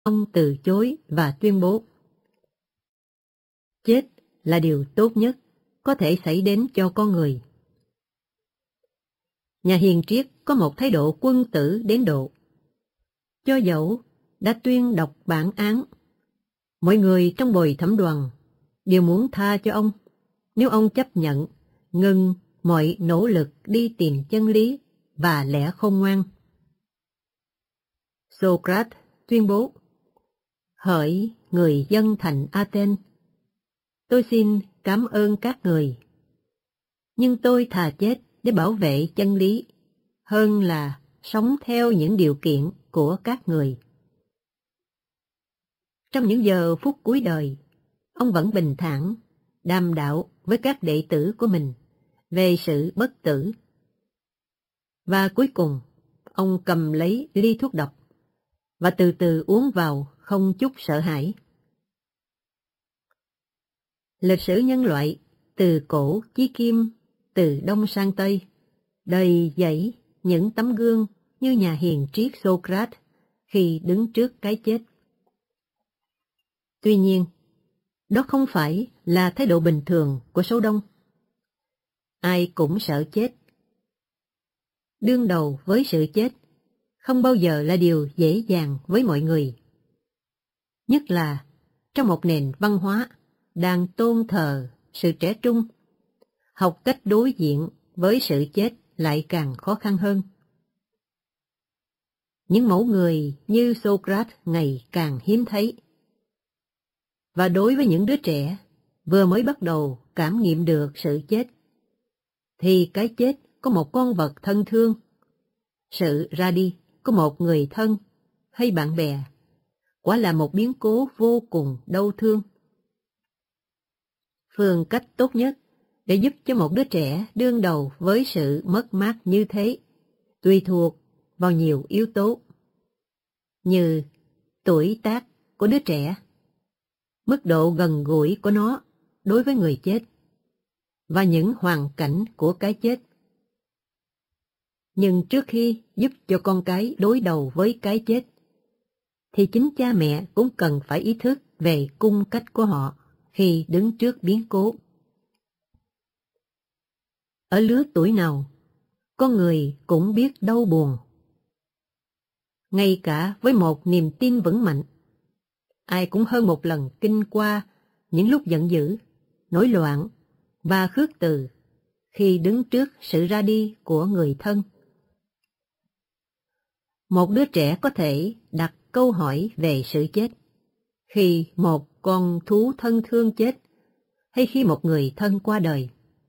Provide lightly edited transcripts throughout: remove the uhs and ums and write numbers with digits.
Ông từ chối và tuyên bố: chết là điều tốt nhất có thể xảy đến cho con người. Nhà hiền triết có một thái độ quân tử đến độ. Cho dẫu đã tuyên đọc bản án, mọi người trong bồi thẩm đoàn đều muốn tha cho ông nếu ông chấp nhận ngừng mọi nỗ lực đi tìm chân lý và lẽ khôn ngoan. Socrates tuyên bố: hỡi người dân thành Athens, tôi xin cảm ơn các người, nhưng tôi thà chết để bảo vệ chân lý hơn là sống theo những điều kiện của các người. Trong những giờ phút cuối đời, ông vẫn bình thản đàm đạo với các đệ tử của mình về sự bất tử. Và cuối cùng, ông cầm lấy ly thuốc độc và từ từ uống vào không chút sợ hãi. Lịch sử nhân loại từ cổ chí kim, từ đông sang tây, đầy dẫy những tấm gương như nhà hiền triết Socrates khi đứng trước cái chết. Tuy nhiên, đó không phải là thái độ bình thường của số đông. Ai cũng sợ chết. Đương đầu với sự chết không bao giờ là điều dễ dàng với mọi người. Nhất là trong một nền văn hóa đang tôn thờ sự trẻ trung, học cách đối diện với sự chết lại càng khó khăn hơn. Những mẫu người như Socrates ngày càng hiếm thấy. Và đối với những đứa trẻ vừa mới bắt đầu cảm nghiệm được sự chết, thì cái chết có một con vật thân thương, sự ra đi của một người thân hay bạn bè, quả là một biến cố vô cùng đau thương. Phương cách tốt nhất để giúp cho một đứa trẻ đương đầu với sự mất mát như thế tùy thuộc vào nhiều yếu tố, như tuổi tác của đứa trẻ, mức độ gần gũi của nó đối với người chết, và những hoàn cảnh của cái chết. Nhưng trước khi giúp cho con cái đối đầu với cái chết, thì chính cha mẹ cũng cần phải ý thức về cung cách của họ khi đứng trước biến cố. Ở lứa tuổi nào, con người cũng biết đau buồn. Ngay cả với một niềm tin vững mạnh, ai cũng hơn một lần kinh qua những lúc giận dữ, nổi loạn và khước từ khi đứng trước sự ra đi của người thân. Một đứa trẻ có thể đặt câu hỏi về sự chết khi một con thú thân thương chết hay khi một người thân qua đời.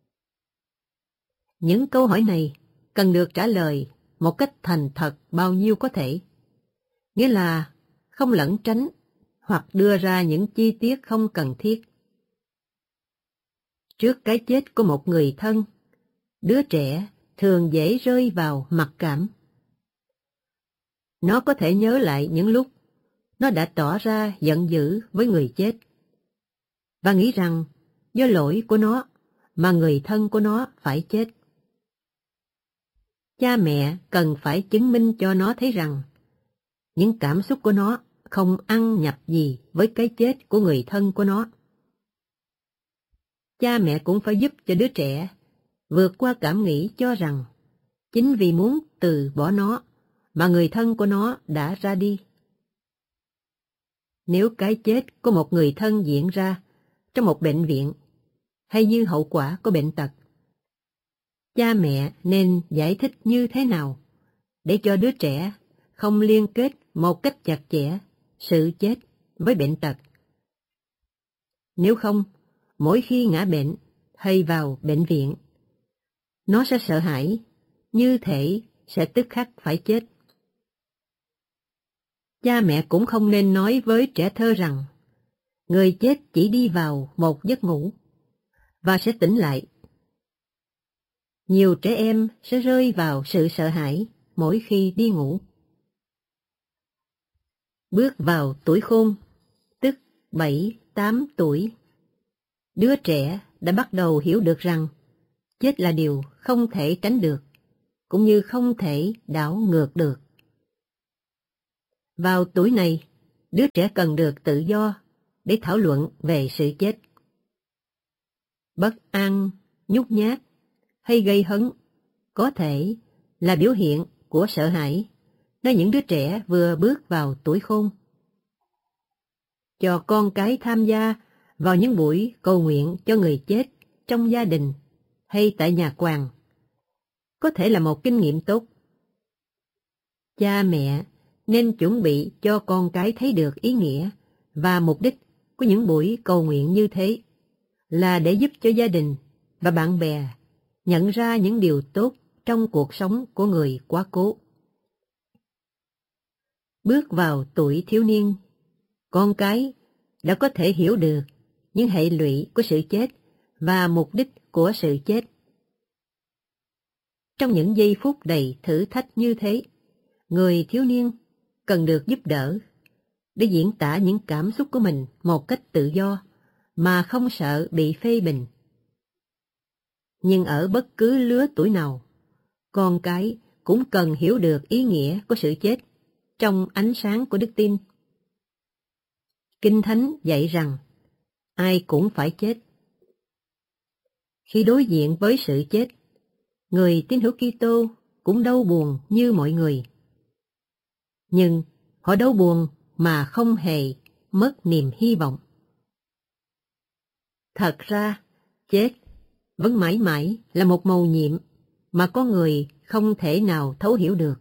Những câu hỏi này cần được trả lời một cách thành thật bao nhiêu có thể, nghĩa là không lẩn tránh hoặc đưa ra những chi tiết không cần thiết. Trước cái chết của một người thân, đứa trẻ thường dễ rơi vào mặc cảm. Nó có thể nhớ lại những lúc nó đã tỏ ra giận dữ với người chết, và nghĩ rằng do lỗi của nó mà người thân của nó phải chết. Cha mẹ cần phải chứng minh cho nó thấy rằng những cảm xúc của nó không ăn nhập gì với cái chết của người thân của nó. Cha mẹ cũng phải giúp cho đứa trẻ vượt qua cảm nghĩ cho rằng chính vì muốn từ bỏ nó mà người thân của nó đã ra đi. Nếu cái chết của một người thân diễn ra trong một bệnh viện hay như hậu quả của bệnh tật, cha mẹ nên giải thích như thế nào để cho đứa trẻ không liên kết một cách chặt chẽ sự chết với bệnh tật. Nếu không, mỗi khi ngã bệnh hay vào bệnh viện, nó sẽ sợ hãi, như thể sẽ tức khắc phải chết. Cha mẹ cũng không nên nói với trẻ thơ rằng người chết chỉ đi vào một giấc ngủ và sẽ tỉnh lại. Nhiều trẻ em sẽ rơi vào sự sợ hãi mỗi khi đi ngủ. Bước vào tuổi khôn, tức 7-8 tuổi, đứa trẻ đã bắt đầu hiểu được rằng chết là điều không thể tránh được, cũng như không thể đảo ngược được. Vào tuổi này, Đứa trẻ cần được tự do để thảo luận về sự chết. Bất an, nhút nhát hay gây hấn có thể là biểu hiện của sợ hãi nơi những đứa trẻ vừa bước vào tuổi khôn. Cho con cái tham gia vào những buổi cầu nguyện cho người chết trong gia đình hay tại nhà quàng có thể là một kinh nghiệm tốt. Cha mẹ nên chuẩn bị cho con cái thấy được ý nghĩa và mục đích của những buổi cầu nguyện như thế là để giúp cho gia đình và bạn bè nhận ra những điều tốt trong cuộc sống của người quá cố. Bước vào tuổi thiếu niên, con cái đã có thể hiểu được những hệ lụy của sự chết và mục đích của sự chết. Trong những giây phút đầy thử thách như thế, người thiếu niên cần được giúp đỡ để diễn tả những cảm xúc của mình một cách tự do mà không sợ bị phê bình. Nhưng ở bất cứ lứa tuổi nào, con cái cũng cần hiểu được ý nghĩa của sự chết trong ánh sáng của đức tin. Kinh Thánh dạy rằng ai cũng phải chết. Khi đối diện với sự chết, người tín hữu Kitô cũng đau buồn như mọi người. Nhưng họ đau buồn mà không hề mất niềm hy vọng. Thật ra, chết vẫn mãi mãi là một mầu nhiệm mà con người không thể nào thấu hiểu được.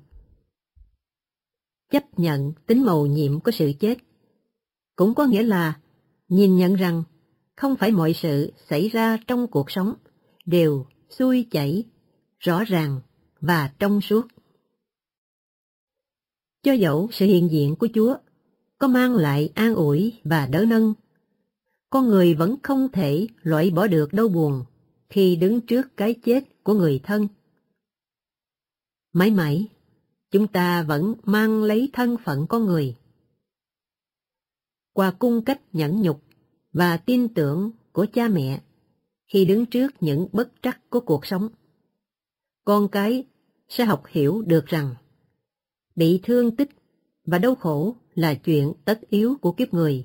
Chấp nhận tính mầu nhiệm của sự chết cũng có nghĩa là nhìn nhận rằng không phải mọi sự xảy ra trong cuộc sống đều xuôi chảy, rõ ràng và trong suốt. Cho dẫu sự hiện diện của Chúa có mang lại an ủi và đỡ nâng, con người vẫn không thể loại bỏ được đau buồn khi đứng trước cái chết của người thân. Mãi mãi, chúng ta vẫn mang lấy thân phận con người. Qua cung cách nhẫn nhục và tin tưởng của cha mẹ khi đứng trước những bất trắc của cuộc sống, con cái sẽ học hiểu được rằng bị thương tích và đau khổ là chuyện tất yếu của kiếp người.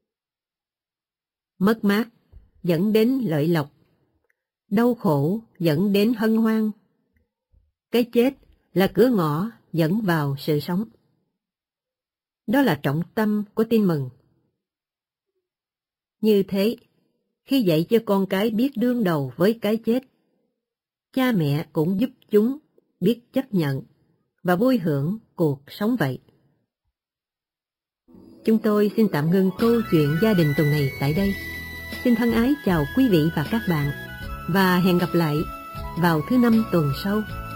Mất mát dẫn đến lợi lộc, đau khổ dẫn đến hân hoan. Cái chết là cửa ngõ dẫn vào sự sống. Đó là trọng tâm của tin mừng. Như thế, khi dạy cho con cái biết đương đầu với cái chết, cha mẹ cũng giúp chúng biết chấp nhận và vui hưởng cuộc sống vậy. Chúng tôi xin tạm ngưng câu chuyện gia đình tuần này tại đây. Xin thân ái chào quý vị và các bạn, và hẹn gặp lại vào thứ Năm tuần sau.